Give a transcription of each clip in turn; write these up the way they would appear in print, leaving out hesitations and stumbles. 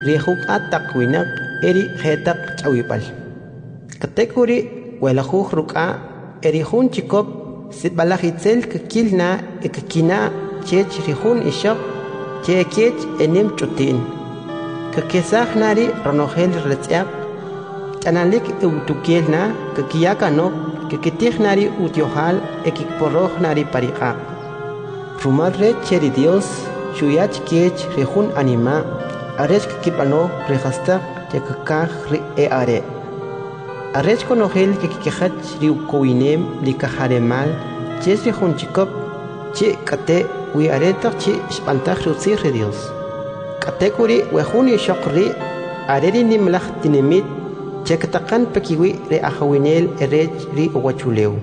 Rihuk atak winak eri hetak chawipal. Katekuri welahuh ruka eri hun chikop sibalahitzel kikilna ikikina chech rihun ishak chekech enim chutin. Kakesah nari ronohel retziak Tanalik utukielna kakiyakano kakitih nari utiohal ekikporoh nari parikak. Rumal re cheri Dios shuyach kech rehun anima arech kikipano rehastak yakakah ri are. Arech konohel kikikehach riukowinem likaharemal ches rehun chikop che kate wi aretak che spantah riutzir re Dios. Katekuri wehun yishokri areri nimlach tinimit Chekatakan pekiwi re ahawinel erech ri owachuleu.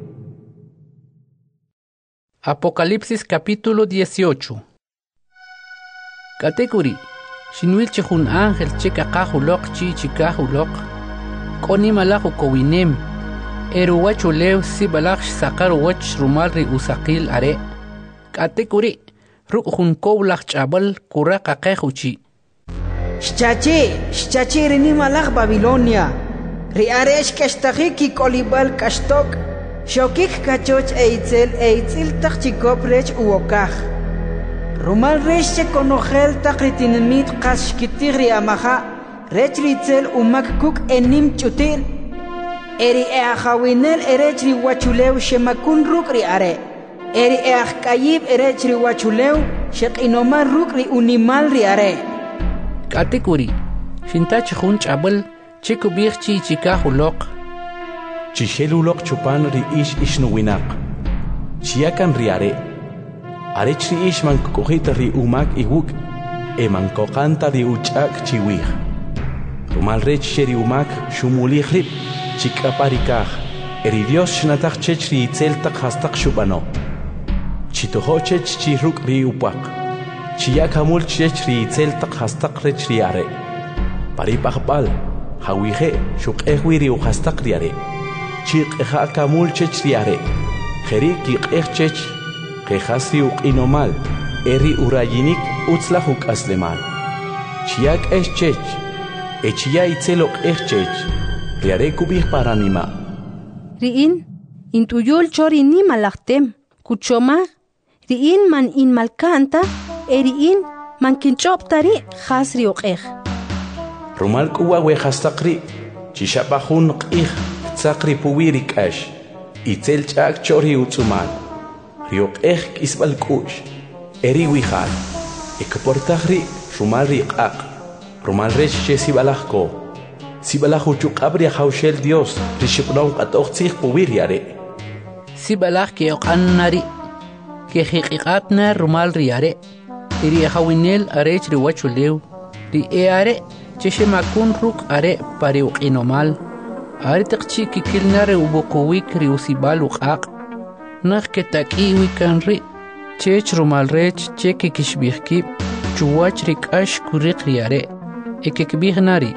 Apocalipsis capítulo 18. Katekuri, shinwil chehun ángel chekakahulok chikahulok, konimalak ukowinem, eruwachuleu sibalak sakar wach rumal ri usakil are. Katekuri, rukhun kowlak chabal kurakakahuchi. Shchachi rini malach Babilonia. Riaresh kashtachiki kolibal kashtok. Shokik kachoch eitzil tachikop rech uokach. Rumal resh konohel takritinmit kashkitir riamaha. Rech ritzel umak kuk enim chutil. Eri eachawinel erech riwachuleu shemakun ruk riare. Eri eachkayib erech riwachuleu shek inoman ruk ri unimal riare. Katekuri, shintach hunch abel, chikubich chikahulok. Chishelulok chupan ri ish nuwinak. Chiakan riare. Arech ri ish man kukuhita ri umak iwuk. Man kokanta ri uchak chiwih. Rumal rech sheri umak shumulih rip. Chikaparikah. Eri Dios shnatach chech ri itzeltak hastak shubano. Chitoho chech chiruk ri upak. Chiyak hamul chech ri itzeltak hastak rech riare. Paripakbal, hawihe, shuk ehwiri u hastak riare. Chik eha kamul chech riare. Jeri kik chech, kehasri uk inomal, eri urayinik utzlahuk aslemal. Chiyak chech, echia itzelok chech, riare kubih paranima. Riin, intuyul chori ni malaktem, kuchoma, riin man in malkanta, Eriin man kinchop tari khasri uqih. Rumal kuwa we khastaqri chishapahun qih tsaqri puwiri kash itzel chak chori utsumal rioqih kisbal kush eri wihal ekportahri rumal riqaq rumal resh sibalahko sibalahu chuqabri hawshel Dios rishibnon qatoqtsih puwiri are sibalah ke oqannari ke hiqiqatna rumal riare iri hawinel arech ri wachuleu ri eare chishe makun ruk are pari uqinomal are taqchi kikilnare ubokowik ri usibal uqaq nakh ke takiwi kan ri chech rumal rech cheke kishbihki chuwach ri kash kuriq ri are ekekbihnari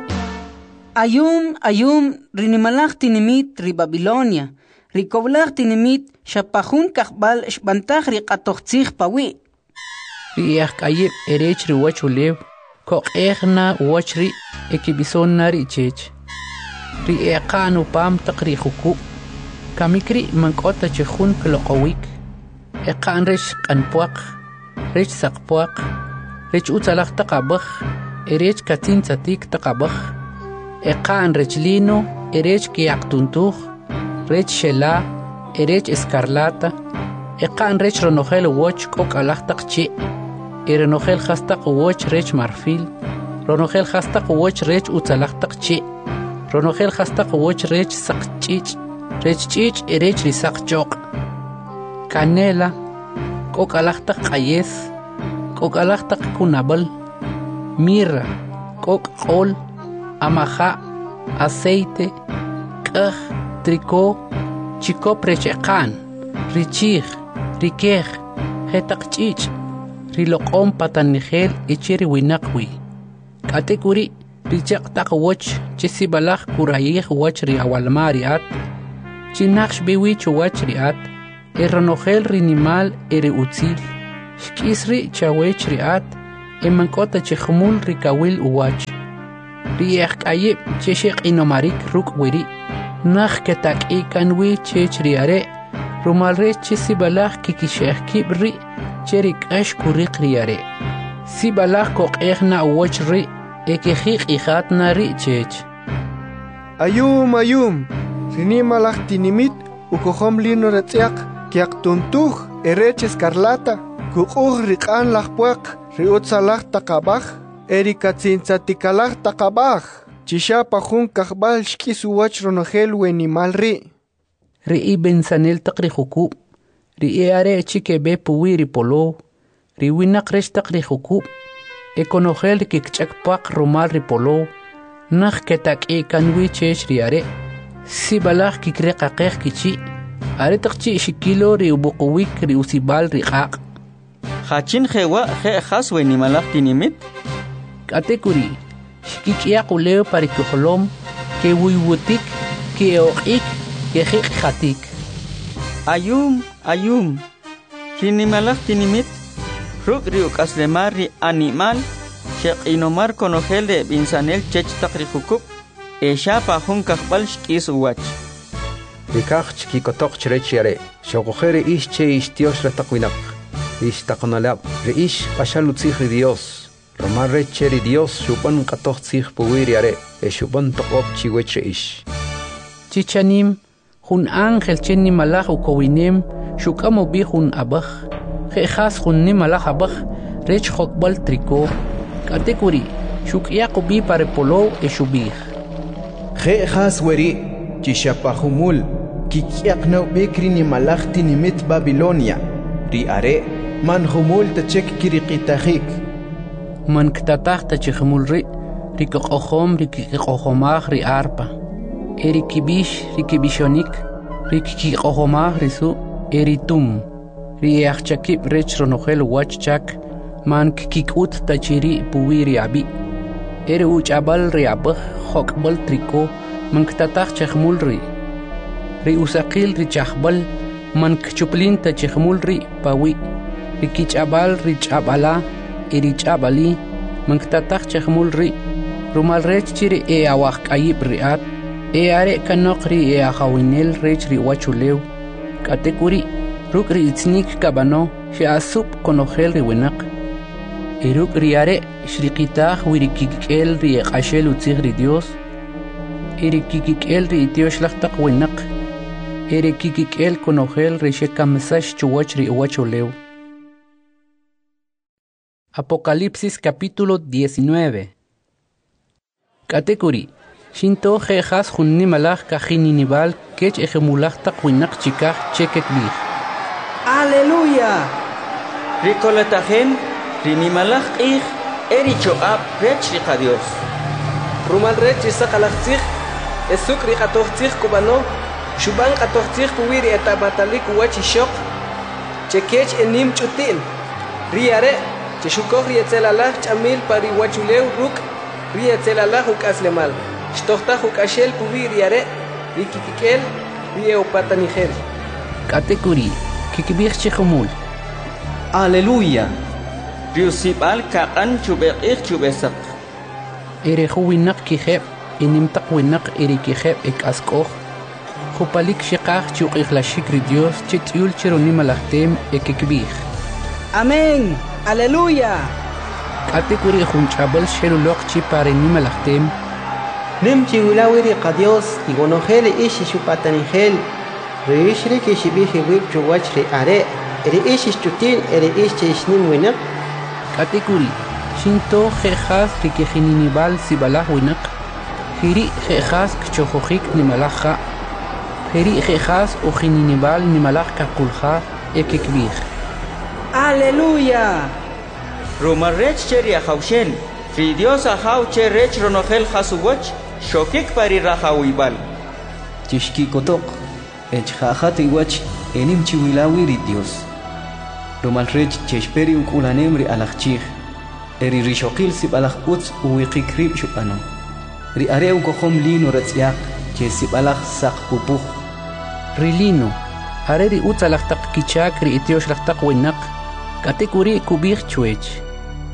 ayum rinimalach tinimit ri Babilonia ri koblach tinimit shapahun kahbal shbantach ri qatoqtzih pawi Riach kayib erech ri wachulev, kok ehna wachri ekibison nari chech. Ri eqanu pam taqri huku, kamikri mankota chehun klokowik, eqan rech kanpuak, rech sakpuak, rech utzalak taqabach, erech katin tzatik taqabach, eqan rech lino, erech kiaktuntuch, rech shela, erech escarlata, eqan rech ronohel wach kok alak taqchi, Erenogel hastak woch rech marfil, ronogel hastak woch rech utzalaktak chi, ronogel hastak woch rech sakchich, rech chich erech risak chok. Canela, kokalaktak ayes, kokalaktak kunabal, mirra, kok kol, amaja, aceite, kaj, tricó, chico prechekan, richich, rikej, hetak chich. Riloqom patanigel ichiri winaqwi. Katekuri richaq taq woch chisibalaq kurayih wach ri awalmariat. Chinaqsh biwich wach riat. Eronogel rinimal eri utzil. Shkisri chawech riat. emankota chejmul rikawil uwach. Riek ayib cheshek inomarik ruk wiri. Nach ketak ikanwi chech riare. Rumalre chesibalach kikishek kibri. Cherik ash kurik riare. Sibalach kok na uwach ri. Ekejik ijatna ri chech. Ayum. Rini malach tinimit. Ukohom lino retziak. Kiak tuntuj. Erech escarlata. Kukuj rikan lachpuak. Riutsalach takabach. Erikatzintzatikalach takabach. Chishapa jun kahbal shkisuwach ronogel wenimal ri. Ri bensanel takri hukub. Ri are chike be puwiri polo. Ri winak resh takri hukub. Ekonogel kikchak pak romal ri polo. Nach ketak kanwi chesh ri are. Sibalach kikre kakek kichi. Are takchi shikilo ri ubukuwik ri usibal ri kak. Hachin jewa je has wenimalach tinimit. Katekuri. Shikikia kuleo parikuholom. Ke wiwutik. Ke oik. Ke hatik. Ayum. Kinimalach tinimit. Ruk riuk aslemar ri animal. Shek inomar konogel de binsanel chech takri hukub. Shapa jun kahbal shkis uwach. Rikach kikotok chrechiare. Shokojere che istiosh retaquinak. Istaqnalab. Reish ashalutzih Dios. Romar recheri Dios shupan katoch tzih puwiriare. Shupan tokop chiwechreish. Chichanim. Jun ángel chenni malach ukowinem. Shukamo bi jun abach. Jejas jun ni malach abach. Rech hokbal triko. Katekuri. Shuk yakubi pare polo shubih. Jejas weri. Chishapahumul. Kikiaknau bekri ni malach tinimit Babilonia. Riare. Man humul tachek kirikitahik. Man ktatach tachemul ri. Rikokohom rikikohomach ri arpa. Erikibish rikibishonik. Rikikohomach risu. Eritum. Riachchakib rech ronogel wachchak. Man kikut tachiri puwiri abi. Eri uchabal riabach hokbal triko. Man ktatach chemul ri. Ri usakil ri chahbal. Man kchuplin tachemul ri pawi. Rikichabal richabala. Erichabali. Man ktatach chemul ri. Rumal rech chiri awak ayib riat. Are kanok ri ahawinel rech ri wachuleu. Katekuri. Ruk ri itznik kabano. Sheasup konogel ri winak. Eruk riare shrikitach wirikikel ri ashel utzig ri Dios. Erikikel ri Dios lachtak winak. Erikikel konogel ri shekamsash chuwach ri wachuleu. Apocalipsis capítulo 19. Katekuri. Shinto jejas junni malach kajininival kech ejemulach takwinak chikach chekekbih. Aleluya. Rikolatajen. Rinimalach ich. Erichoab rech rica Dios. Rumal rech isakalachtzich. Esuk ricatochtzich kubano. Shuban katochtzich puwiri etabatalik uwachishok. Chekech enim chutin. Riare. Cheshukok rietzelalach chamil pari wachuleu ruk. Rietzelalach ukaslemal. Shtochtach ukashel puwiri are. Rikikikel. Rieopatanigel. Katekuri. Kikibich chejumul. Aleluya. Riusibal kakan chubekich chubesak. Erejuwinak kijeb. Inimtak winak erikijeb ek askoch. Jupalik shikach chukichlashik ri Dios chityul chirunimalachtem ekikbih. Amén. Aleluya. Katekuri junchabel sherulok chiparenimalachtem. Nem chiwilawiri qa Dios igonogel ishi shupatanigel. Rishri kishibihi wib chuwach ri are. Eri ishi chutin eri ishi ishnim winak. Katekuri. Shinto jejas rikijininibal sibalah winak. Hiri jejas kchojohik nimalaja. Hiri jejas ujininibal nimalaj kakulja ekekbih. Aleluya. Romarech cheri ahaushel. Ri Dios ahau cherech ronogel hasuwach. Shokik pari rahawibal. Tishki kotok. Echjajat iwach enim chiwilawi ri Dios. Romalrech cheshperi ukulanem ri alachchij. Eri rishokil sib alach utz uwikik rib shupano. Ri are ukohom lino retziak che sib alach sak pupuj. Rilino. Are ri utz alachtak kichak ri itiosh lachtak winak. Katekuri kubich chuech.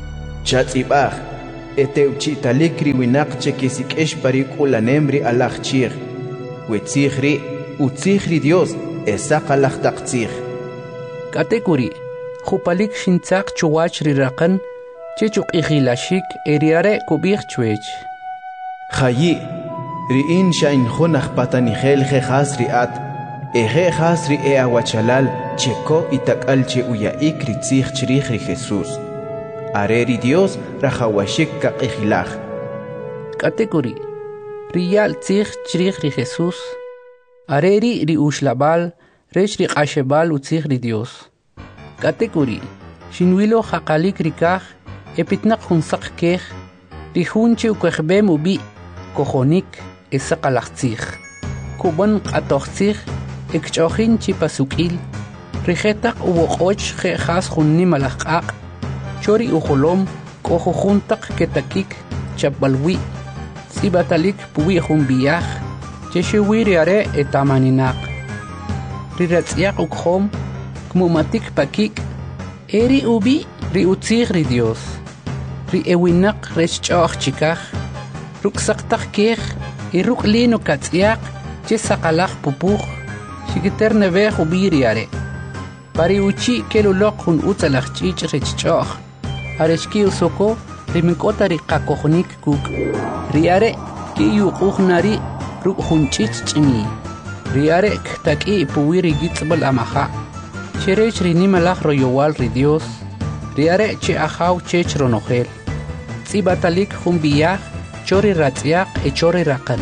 chatzibaj eteuchitalik riwinaq chekisikesh parikulanemri alachchir wetzihri utzihri Dios esaqalaj taqtzih katekuri jupalik shintzaq chuwach riraqan chechuk ighilashik eriare kubich chwech khayi riin shain khunaj patanijel khas riat eje khas ri awachalal cheko itakal che uyaik ritzih chrij ri Jesús areri Dios rajawashik kaqijilaj katekuri riyal tzih chrij ri Jesús areri ri ushlabal rech ri qashebal utzih ri Dios katekuri shinwilo haqalik rikaj epitnaq hunsaq kej ri hunchi ukejbem ubi kojonik esaqalaqtzij kuban qatoqtzij ekchojin chipasukil rijetaq uwoqoch jejas junni malaqaq chori ujolom kojojuntaq ketakik chapbalwi sibatalik puwi junbiyaj cheshewiri are etamaninaq riratziyaq ukhom kmumatik pakik eri ubi ri utzij ri Dios ri ewinaq rech ch'oj chikaj ruksaqtaq kej iruk lino katziyaq che saqalaj pupuj shikiter nebej ubi ri are pari uchi keluloq jun utzalaj ch'ich rech ch'oj arechki usoko ri mink'ota ri qakojonik kuk ri are ki yuquj nari ruk jun ch'ich ch'imi ri are ktak'i puwi ri gitzbal amaja cherech ri nimalaj royowal ri Dios ri are che ajaw chech ronojel tzibatalik jun biyaj chori ratziyaq e chori raqan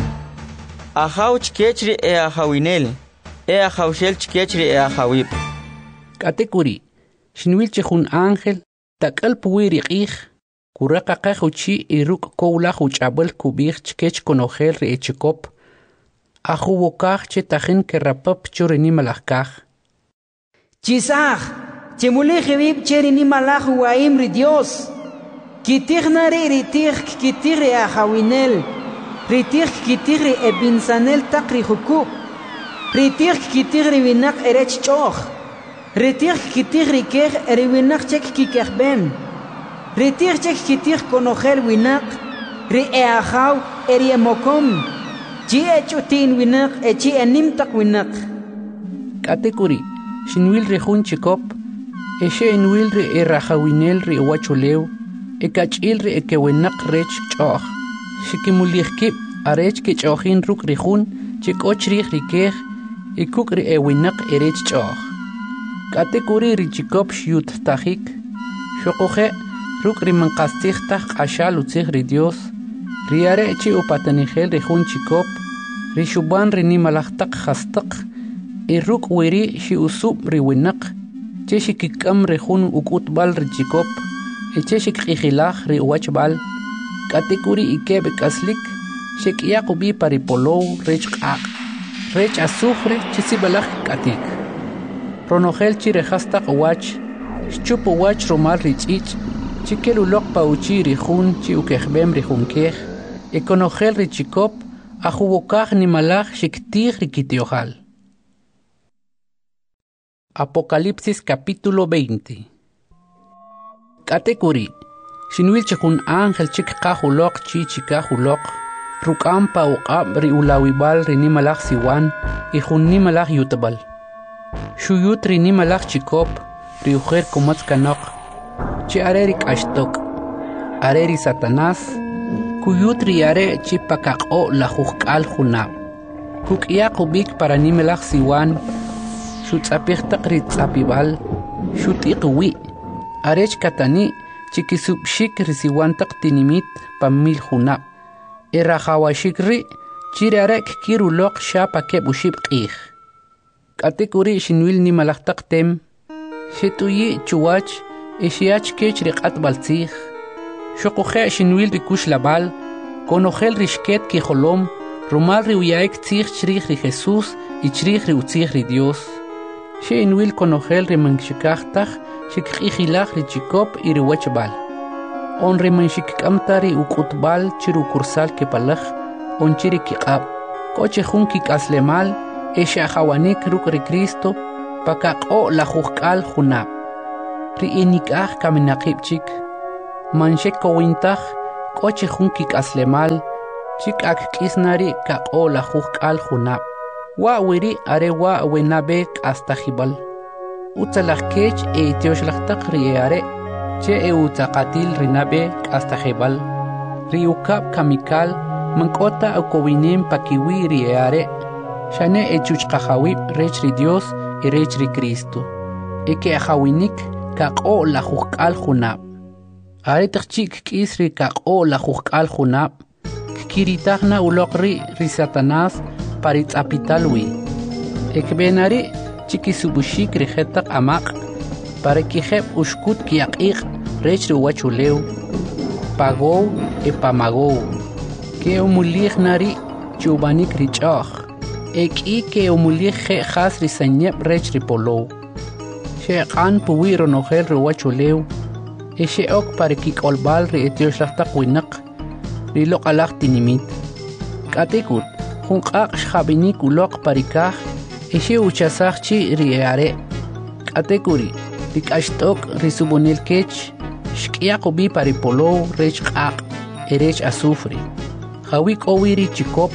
ajaw chkechri e ajawinel e ajawshel chkechri e ajawib katekuri shinwil che jun ángel tak'al puwi ri q'ij kuraqa qej uchi iruk kowlaj uch'ab'al kubij chkech konojel ri echikop ajuwokaj che tajin kerapap chori nimalaj kaj chisaj chemuli jibib cheri nimalaj waim ri Dios kitij nari ritij kitij ri ajawinel ritij kitij ri ebinsanel taq ri jukub ritij kitij ri winaq erech ch'oj ritij kitij ri kej ri winaq chek kikejbem ritij chek kitij konojel winaq ri ajaw eri emokom chi echutin winaq echi enim taq winaq katekuri shinwil ri jun chikop eshe enwil ri erajawinel ri wachulew ekach'il ri ekewinaq rech ch'oj shikimulihkib arech ke ch'ojin ruk ri jun chik'och rij ri kej ikuk ri ewinaq erech ch'oj katekuri ri chikop xyut tajik xoqoje ruk ri manqastzij taj q'axal utzij ri Dios ri are chi upatanijel ri jun chikop ri xuban ri nimalaj taq jastaq iruk wiri xi usub ri winaq che xikik'am ri jun uk'utb'al ri chikop che xikq'ijilaj ri uwachb'al katekuri ikeb k'aslik xek'iyaq ubi paripolow rech q'aq' rech azufre chi sibalaj k'atik ronojel chi rejas taq uwach xchup uwach rumal ri ch'ich' chi keluloq pa uchi ri jun chi ukejbem ri jun kej ekonojel ri chikop ajuwokaj nimalaj xiktij ri kitiojal Apocalipsis capítulo 20 katekuri shinwil che jun ángel chik qajuloq chi chikajuloq ruk'am pa uq'ab ri ulawibal ri nimalaj siwan y jun nimalaj yutbal shuyut ri nimalaj chikop ri ujer komatz kanoq chi are ri k'axtok are ri Satanás kuyut ri are chi pakaq'o la jujk'al junab kuk'iyaq ubik para nimalaj siwan xutz'apij taq ri tz'apib'al xut'iq wi' arech katani chikisubxik ri siwan taq tinimit pa 1000 junab erajawashik ri chiri arek kiruloq xapa keb uxib q'ij katekuri shinwil nimalaj taq tem xet'uyi chuwach exiach kech ri q'atb'al tzij xoquje shinwil ri kuxlab'al konojel ri xket kijolom rumal ri uyaik tzij chrij ri Jesús y chrij ri utzij ri Dios xinwil konojel ri manxikaj taj xikq'ijilaj ri chikop y ri wachb'al on ri manxik'amta ri uk'utb'al chi ri ukursal kepalaj on chi ri kiq'ab' k'o chi jun kik'aslemal exa'jawanik ruk' ri Cristo pakaq'o' la jujk'al junab' ri inik'aj kaminaqib' chik manshek kowintaj kochi hunkik aslemal chikak kisnari kakola hukal hunab wa wiri are wa wenabek hasta jibal utzalaj kech etioshlashtaq riare che utaqatil rinabe hasta jibal riukab kamikal mankota akowinem pakiwi riare shane echuchqahawib rech ri Dios y rech ri Cristo eke ahawinik kakola hukal hunab are tachik kisri kakola hukal hunab kiritagna ulokri ri Satanás parit apitalwi ekbenari chikisubushik ri jetaq amaq para kijeb ushkut kiaqiq rech ri wachuleu pagou e pamagou ke umulig nari chubanik ri chaq eki ke umulig je khas ri sanyeb rech ri polo sheqan puwiro nogel ri wachuleu e sheok para kikolbal ri etioshlashtaq winaq ri loqalaq tinimit katekut hunqaq xabinik uloq parikaj eshe uchasaj chi riare katekuri dikashtok risubonil kech shkiaqubi paripolo rech qaq erech azufre xawik owiri chikop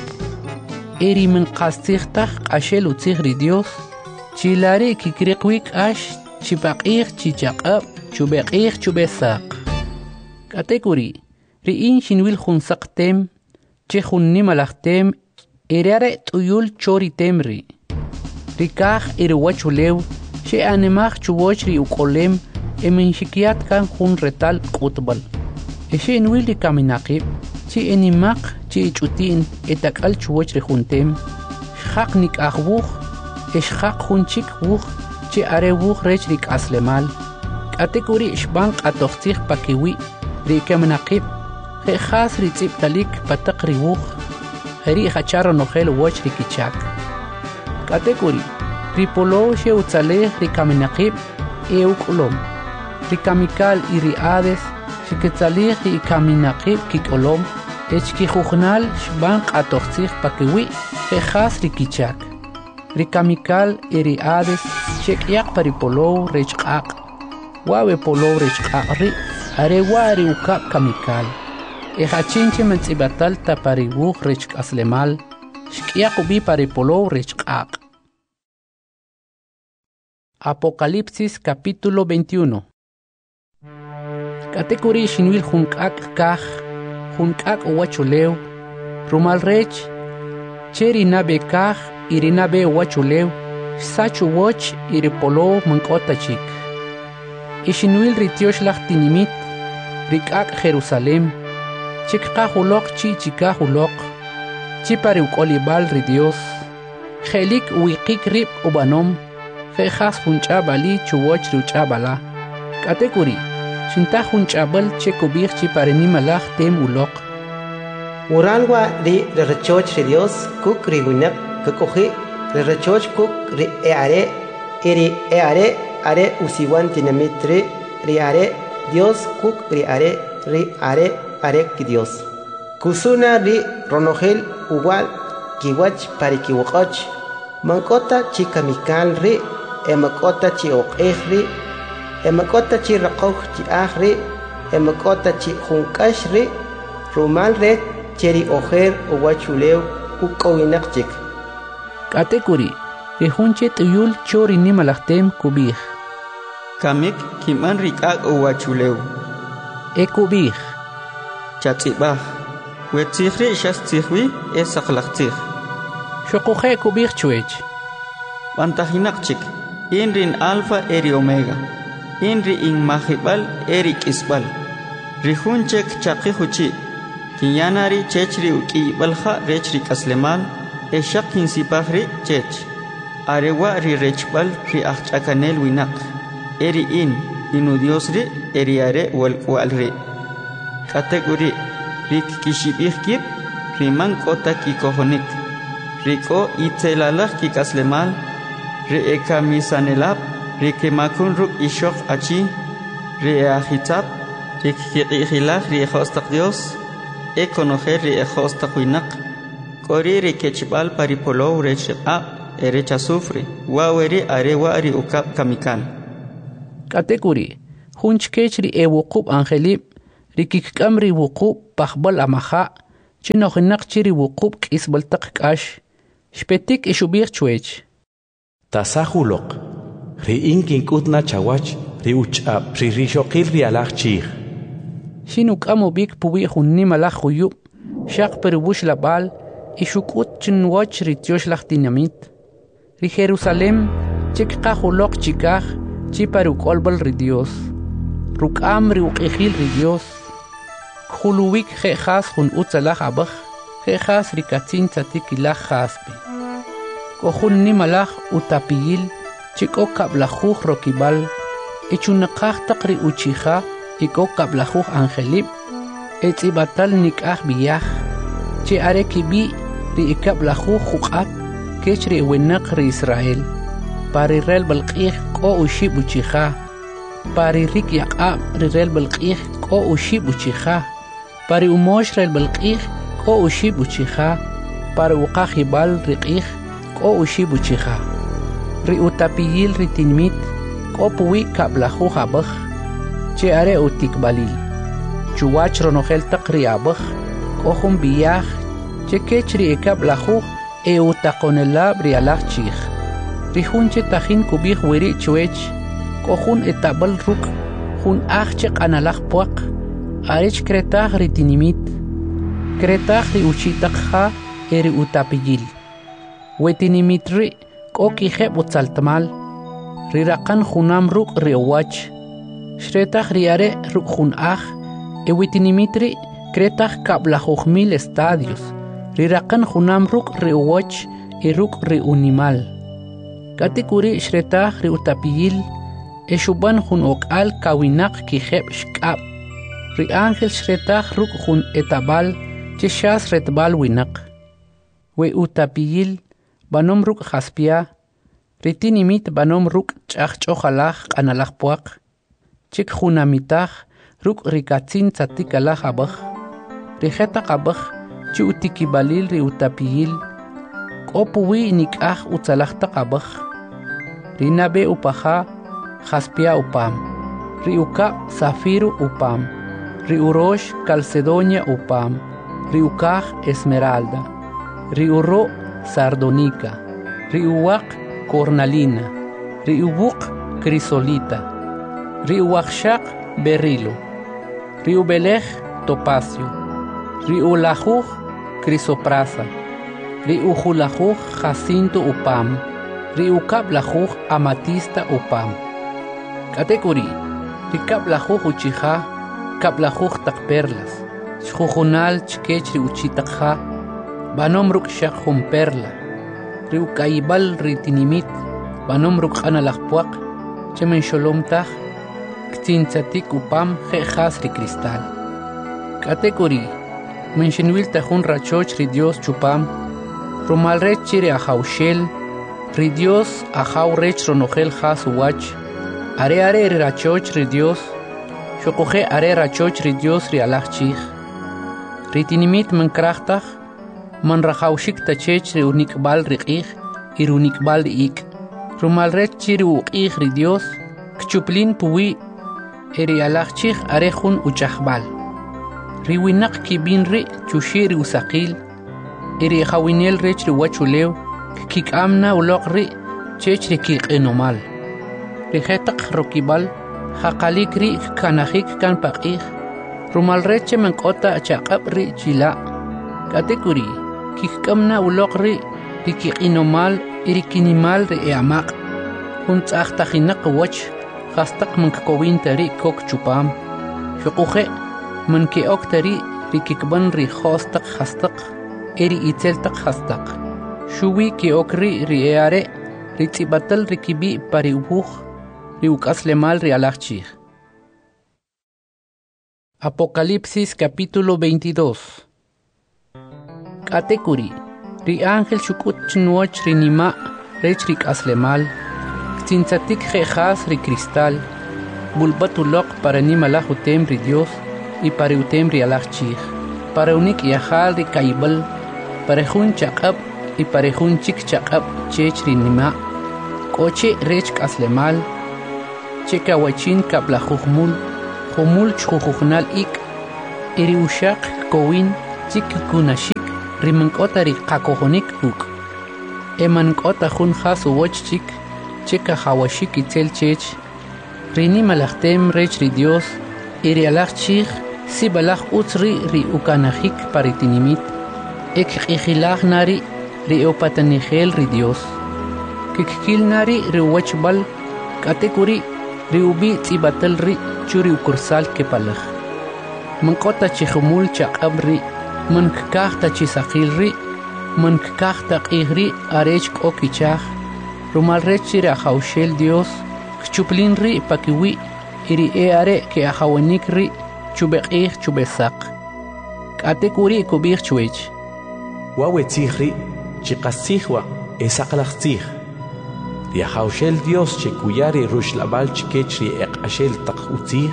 eri min qastigtaj qashel utzig ri Dios chilare kikriqwik ash chipaqij chichaqab chubeqij chubesaq katekuri ri in shinwil khunsaqtem che khunni malachtem erare tuyul chori temri rikaj irwachulew she animaj chuwoch ri ukolem eminchikiat kan khun retal qutbal eshe inwil ri kaminaqib chi enimaq chi chutin etakal chuwoch ri khuntem khaq nik akhbuj eshkhaq khunchik wuj chi are wuj rech ri aslemal katekuri shban qatoxtij pakiwi ri kaminaqib khas ri tsiptalik pataqri wuj heri khacharo nogel woch ri kichak katekuri ri polo she utzalej ri kaminaqib e ukolom ri kamikal y ri ades shiketzalej ri kaminaqib kikolom echki khujnal shban qatoxtij pakiwi khas ri kichak ri kamikal y ri ades shekyaq pari polo rechqaq wawe polo rechqaq ri are wari ukap kamikal ejachinche mentsibatal taparibuj rech aslemal shkiaqubi paripolo rech qaq Apocalipsis capítulo 21 Katekuri shinwil junkak kaj junkak wachulew rumal rech cheri nabe kaj irinabe wachulew sachu woch iripolo mankota chik ishinwil ritioshlag tinimit rikak Jerusalem chikqahulok chi chikahulok chi pari ukolibal ri Dios khelik wiqik rib ubanom khas hunchabali chuwoch ruchabala katekuri shinta hunchabal chekubich chi pari nimalaj tem ulok uranwa ri rechoch ri Dios kuk ri winak kukohi ri rechoch kuk ri eare are usiwan tinamitri ri are Dios kuk ri are ki Dios kusuna ri ronogel uwal kiwach parikiwaqach mankota chikamikal ri emakota chi oqej ri emakota chi raqoj chi ajri emakota chi junkash ri rumal re cheri ojer uwachulew ukowinaq chik katekuri ri hunche tuyul chori nimalajtem kubij kamik kiman rik'ak uwachulew ekubij chatzibaj wetzihri shastzihwi esaqlaqtzih shoquje kubij chuech bantajinaqchik inrin alfa eri omega inri in mahibal eri kisbal rihunchek chaqihuchi kinyanari chechri uqibalja rechri kaslemal eshakin sipajri chech arewa ri rechbal ri achchakanel winaq eri inu diosri eri are walqwalri kategori rik kishibihkib riman kota kikohonik riko itzelalaj kikaslemal ri ekamisanelab ri kemakun ruk ishok achi ri ahitab ri kiqihilaj ri hostaq dios ekonojer ri hostaq winaq kori ri kechbal paripolo rechqa erecha sufre waweri arewa ri ukab kamikal kategori hunchkech ri ewuqub angelib rikikam riwuqub pajbal amaja chinojinak chiriwuqub k'isbaltaq k'ax xpetik ixubij chwech Tasajuloq ri'in kink'utna chawach ri'uch'ab ririxoqil rialaj chij xinuk'amu bik puwi junni malaj juyub xaq periwux labal ixuk'ut chinwoch rityox laj dinamit ri Jerusalem chikqajuloq chikaj chi paruk'olbal ri Dios ruk'am riuq'ijil ri Dios kjuluwik je'jas jun utzalaj abaj je'jas rikatzin tzatikilaj jaspi kojunni malaj utapiyil chik'o kablajuj rokibal ichunaqaj taq ri uchija ik'o kablajuj angelib etz'ibatal nik'aj biyaj chi are kibi ri ikablajuj juq'at kech ri wenaq ri Israel pari rel balq'ij k'o uxib uchija pari rik yaq'ab ri rel balq'ij k'o uxib uchija pari umox rel balq'ij k'o uxib uchija pari uqaj ibal ri q'ij k'o uxib uchija ri utapiyil ri tinmit k'o puwi kablajuj abaj chi are utikbalil chuwach ronojel taq ri abaj k'o jun biyaj chi kech ri ikablajuj utaqonelab ri alaj chij ri jun chi tajin kubij wiri chwech k'o jun etabal ruk' jun aj chi q'analaj puaq arech kretaj ri tinimit kretaj ri uchitaqja ri utapiyil we tinimit ri k'o kijeb' utzaltmal ri raqan junam ruk' ri owach xretaj ri are ruk' jun aj wi tinimit ri kretaj kablajuj estadios ri raqan junam ruk' ri owach ruk' ri unimal katikuri xretaj ri utapiyil xuban jun ok'al kawinaq kijeb' xk'ab' ri ángel xretaj ruk' jun etabal chi xas retbal winaq we utapiyil banom ruk' jaspia ri tinimit banom ruk' ch'aj ch'ojalaj q'analaj puaq chik junamitaj ruk' ri katzin tzatikalaj abaj ri jetaq abaj chi utikibalil ri utapiyil k'o puwi nik'aj utzalaj taq abaj ri nabe upaja jaspia upam ri ukab' zafiro upam ri urox calcedonia upam ri ukaj esmeralda ri uro' sardonica ri uwaq cornalina ri ubuq crisolita ri uwaqxaq berilo ri ubelej topacio ri ulajuj crisoprasa ri ujulajuj jacinto upam ri ukablajuj amatista upam katekuri ri kablajuj uchija kablajuj taq perlas xjujunal chkech ri uchitaqja banom ruk' xaq jun perla ri uk'ayibal ri tinimit banom ruk' q'analaj puaq chemen xolomtaj ktzintzatik upam je'jas ri cristal katekuri menxinwil tajun rachoch ri Dios chupam rumal rech chi ri ajawxel ri Dios ajaw rech ronojel jas uwach are ri rachoch ri Dios xoqoje are rachoch ri Dios ri alaj chij ri tinimit mankrajtaj man rajawxik tachech ri unik'bal ri q'ij ri unik'bal ri ik' rumal rech chi ri uq'ij ri Dios kchuplin puwi ri alaj chij are jun uchajbal ri winaq kibin ri chuxi ri usaqil ri jawinel rech ri wachulew kik'amna uloq ri chech ri kiq'inomal ri jetaq rokibal jaqalik ri kanajik kan paq'ij rumal rech menk'ota chaq'ab ri chila katekuri kik'amna uloq ri kiq'inomal ri kinimal ri amaq jun tz'ajtajinaq wach jastaq mankakowinta ri kok chupam xuquje manke'okta ri kikban ri jostaq jastaq ri itzeltaq jastaq xuwi ke'ok ri are ri tz'ibatal ri kibi pari ubuj ri uk'aslemal ri alaj chij Apocalipsis capítulo 22 Katekuri ri ángel xuk'ut chinwoch ri nima' rech ri k'aslemal ktzintzatik je'jas ri cristal bulbat uloq para nimalaj utem ri Dios y para utem ri alaj chij para unik yajal ri kaybal para jun chaq'ab y para jun chik chaq'ab chech ri nima' k'oche rech k'aslemal che kawachin kablajujmul jumul chjujujnal ik eri ushaq kowin chik kunashik rimankota ri qakohonik uk emankota hun khas uwoch chik chika hawashik itzel chech rini malachtem rech ri Dios eri alach chich si balach utsri ri ukanahik paritinimit ek ikhilach nari ri opatanigel ri Dios kikil nari ri wachbal katekuri ri ubi tsibatel ri churi ukursal kepalach mankota chikhumul chaqabri mankakta chisaqilri mankakta qihri arech kokichaj rumal rechiri ahawshel Dios kchuplinri pakiwi iri eare ke ahawanikri chubeqih chubesaq katekuri kubih chwech wawe tzihri chiqasihwa esaqlaqtzih ri ahawshel Dios chekuyari rushlabal chikechri eqashel taqutzih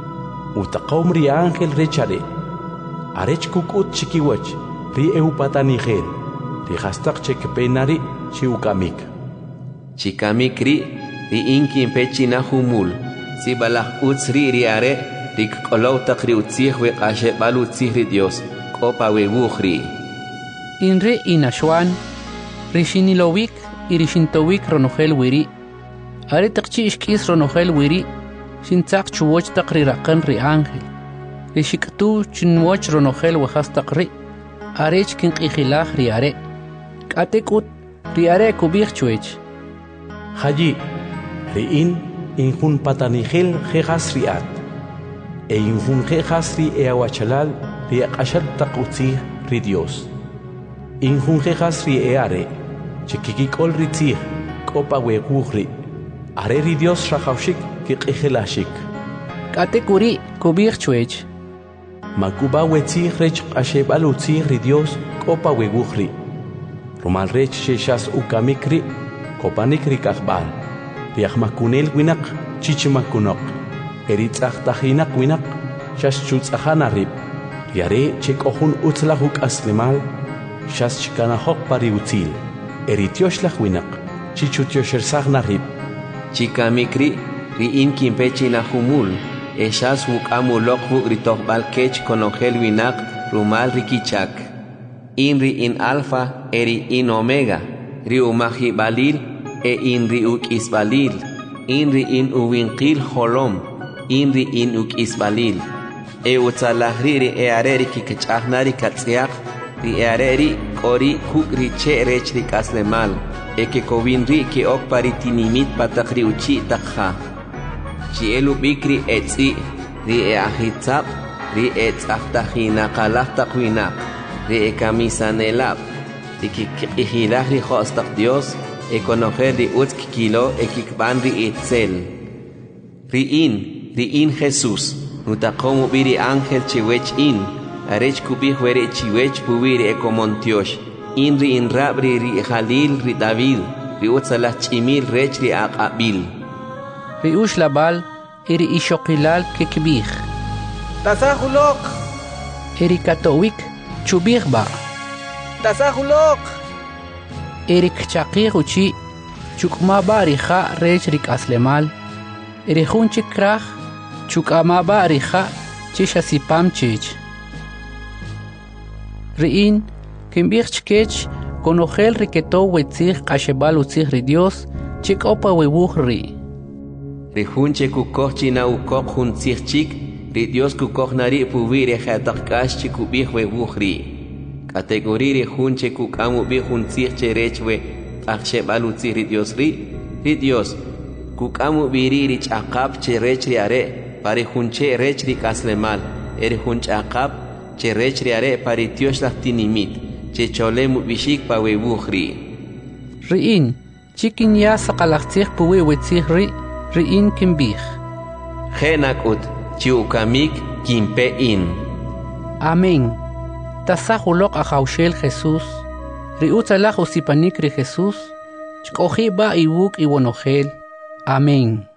utaqom ri ángel rechare arech kukut chikiwach ri eupatanigel ri hastaq chekpenari chiukamik chikamik ri inkin pechina humul si balach utzri ri are ri kolow taqri utzih we qashe bal utzih ri Dios kopa we wukhri inre inashwan rishinilowik irishintowik ronogel wiri are taqchi ishkis ronogel wiri shintzaq chuwoch taqri raqan ri ángel rishiktu chinwoch ronogel wahas taqri arech kin qihilaj ri are katekut ri are kubih chwech hayi ri injun patanigel jejas riat injun jejas ri eawachalal ri qashal taqutzi ri Dios injun jejas ri eare chikikikol ri tzih kopa we wukhri are ri Dios rajawshik kiqihilashik katekuri kubih chwech makuba we tzih rech qashebal utzih ri Dios kopa we wukhri rumal rech sheshas ukamikri kopanikri kahbal riahmakunel winak chichimakunok eritzahtahinak winak shashchutzahana rib riare chekohun utzlahuk aslimal shashchikanahok pariutzil eritioshlah winak chichutioshelsahna rib chikamikri ri inkin pechina humul eshas wukamulok ritohbal kech konogel winak rumal rikichak inri in alfa eri in omega ri umahi balil inri ukisbalil inri in uwinqil holom inri in ukisbalil utzalahri ri eareri kikchahnari katziaq ri eareri kori hukri che rech ri kaslemal ekekowinri ki ok paritinimit patakri uchi takha chielu bikri etzi ri eahitzab ri etzahtahina qalahtakwinaq ri ekamisanelab ikikihilaj ri khostaq Dios ekonojer ri utzk kilo ekikban ri itzel ri in Jesús nutaqomu biri ángel chiwech in arech kubih were chiwech buwiri ekomontiosh ri in rabri ri Jalil ri David ri utzalah chimil rech ri aqabil ri ushlabal iri ishokilal kekbih tasahulok iri katowik chubih ba tasahulok erik chaqih uchi chukma bariha rech rik aslemal erihun chikrah chukama bariha chishasipam chich riin kimbich chkech konogel riketo wetzih qashebal utzih ri Dios chikopa wewuh ri rihun chekukoh china ukok hun tzihchik ri Dios kukoh nari puwiri khataqkash chikubih wewuh ri kategori hun chekukamu bihun tzih cherechwe qashebal utzih ri Dios kukamu biri ri chaqab cherech ri are pari hun cherech ri kaslemal eri hun chaqab cherech ri are pari Dios lahtinimit checholemu bishik pa wewuhri riin chikin ya saqalaqtzih puwi wetzih riin kimbih khenakut chiukamik kimpe in amén tasahulok ahawshel Jesús riutzalaj usipanik ri Jesús chkoji ba iwuk iwonogel amén